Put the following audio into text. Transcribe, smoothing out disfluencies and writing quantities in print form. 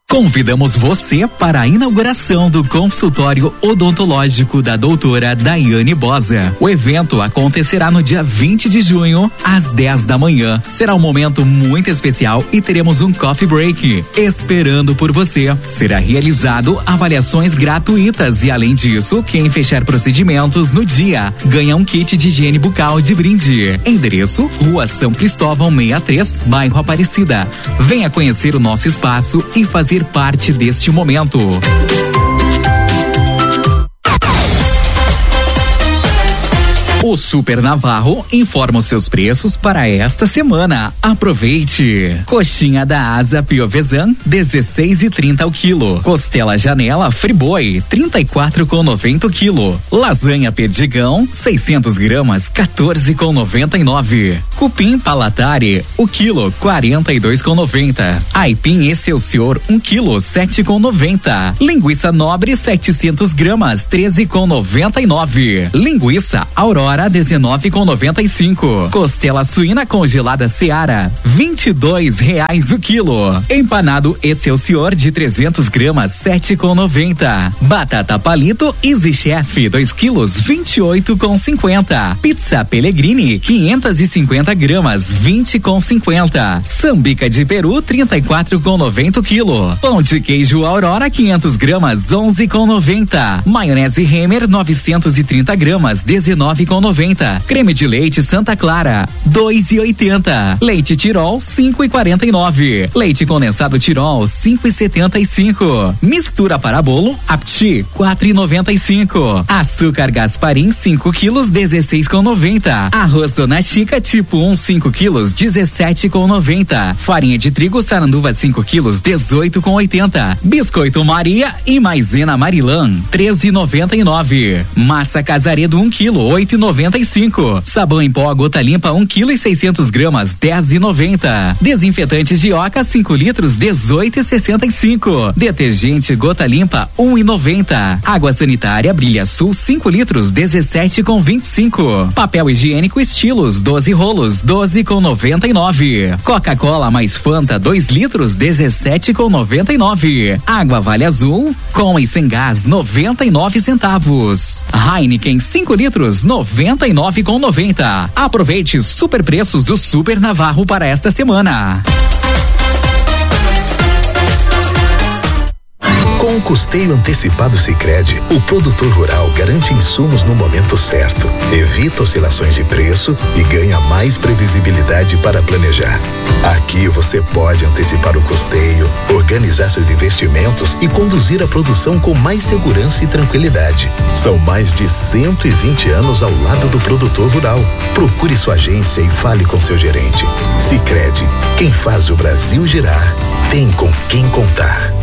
Convidamos você para a inauguração do consultório odontológico da doutora Daiane Bosa. O evento acontecerá no dia 20 de junho, às 10 da manhã. Será um momento muito especial e teremos um coffee break esperando por você. Será realizado avaliações gratuitas e, além disso, quem fechar procedimentos no dia ganha um kit de higiene bucal de brinde. Endereço: Rua São Cristóvão 63, bairro Aparecida. Venha conhecer o nosso espaço e fazer parte deste momento. O Super Navarro informa os seus preços para esta semana. Aproveite! Coxinha da asa Piovesan, 16,30 o quilo. Costela Janela Friboi, 34,90 o quilo. Lasanha Perdigão, 600 gramas, 14,99. Cupim Palatare, o quilo, 42,90. Aipim Excelsior, 1 quilo, 7,90. Linguiça Nobre, 700 gramas, 13,99. Linguiça Aurora, 19,95. Costela suína congelada Seara, R$22 o quilo. Empanado Excelsior de 300 gramas, 7,90. Batata palito Easy Chef, 2 quilos, 28,50. Pizza Pellegrini, 550 gramas, 20,50. Sambica de peru, 34,90 o quilo. Pão de queijo Aurora, 500 gramas, 11,90. Maionese Remer, 930 gramas, 19,90. Creme de leite Santa Clara, 2,80. Leite Tirol, 5,49. Leite condensado Tirol, 5,75. Mistura para bolo Apti, 4,95. Açúcar Gasparim, 5 quilos, 16,90. Arroz Dona Chica tipo 1, 5 quilos, 17,90. Farinha de trigo Saranduva, 5 quilos, 18,80. Biscoito Maria e Maisena Marilã, 13,99. Massa Casaredo, 1 quilo, 8,95. Sabão em pó Gota Limpa, 1 quilo e 600 gramas, 10,90. Desinfetantes de Oca, 5 litros, 18,65. Detergente Gota Limpa, 1,90. Água sanitária Brilha Sul, 5 litros, 17,25. Papel higiênico Estilos, 12 rolos, 12,99. Coca-Cola mais Fanta, 2 litros, 17,99. Água Vale Azul, com e sem gás, 99 centavos. Heineken, 5 litros, 99,90. Aproveite super preços do Super Navarro para esta semana. Com o custeio antecipado Sicredi, o produtor rural garante insumos no momento certo, evita oscilações de preço e ganha mais previsibilidade para planejar. Aqui você pode antecipar o custeio, organizar seus investimentos e conduzir a produção com mais segurança e tranquilidade. São mais de 120 anos ao lado do produtor rural. Procure sua agência e fale com seu gerente. Sicredi, quem faz o Brasil girar, tem com quem contar.